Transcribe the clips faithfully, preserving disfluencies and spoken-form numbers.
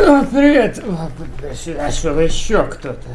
О, привет! Нашел еще кто-то.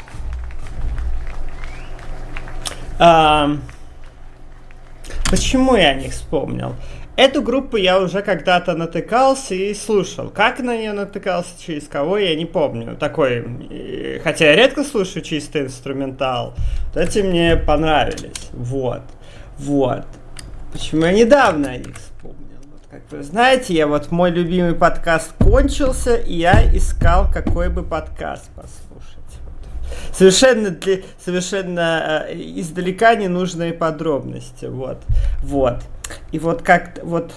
А, почему я не вспомнил? Эту группу я уже когда-то натыкался и слушал. Как на нее натыкался, через кого, я не помню. Такой, хотя я редко слушаю чистый инструментал, вот эти мне понравились. Вот, вот. Почему я недавно о них вспомнил? Вот, как вы знаете, я вот мой любимый подкаст кончился, и я искал, какой бы подкаст послушать. Совершенно, для, совершенно э, издалека ненужные подробности. Вот, вот. И вот как вот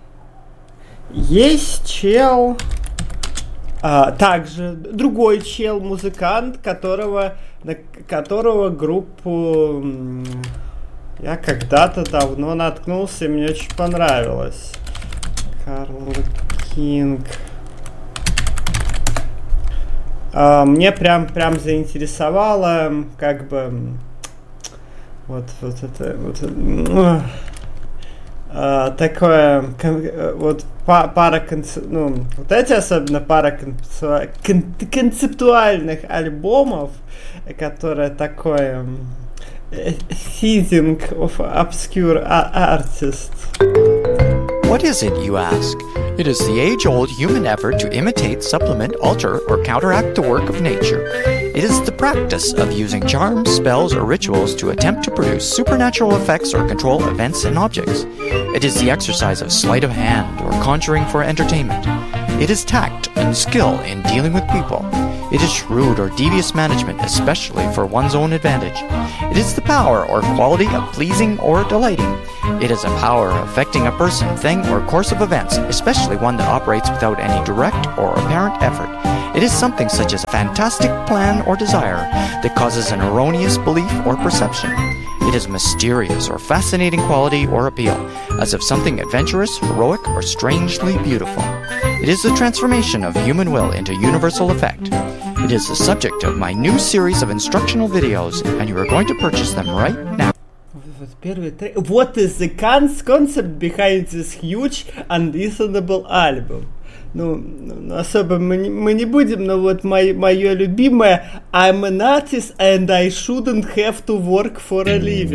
есть чел, а, также другой чел, музыкант, которого, на которого группу я когда-то давно наткнулся, и мне очень понравилось. Карл Кинг. А, мне прям, прям заинтересовало, как бы, вот, вот это, вот, ну, а, такое, вот, пара, концеп, ну, вот эти особенно пара концептуальных, концептуальных альбомов, которые такое, seizing of obscure artists. What is it, you ask? It is the age-old human effort to imitate, supplement, alter, or counteract the work of nature. It is the practice of using charms, spells, or rituals to attempt to produce supernatural effects or control events and objects. It is the exercise of sleight of hand or conjuring for entertainment. It is tact and skill in dealing with people. It is shrewd or devious management, especially for one's own advantage. It is the power or quality of pleasing or delighting. It is a power affecting a person, thing, or course of events, especially one that operates without any direct or apparent effort. It is something such as a fantastic plan or desire that causes an erroneous belief or perception. It is mysterious or fascinating quality or appeal, as of something adventurous, heroic, or strangely beautiful. It is the transformation of human will into universal effect. It is the subject of my new series of instructional videos, and you are going to purchase them right now. What is the concept behind this huge unlistenable album? Ну, особо мы не, мы не будем, но вот мое, мое любимое I'm an artist and I shouldn't have to work for a living.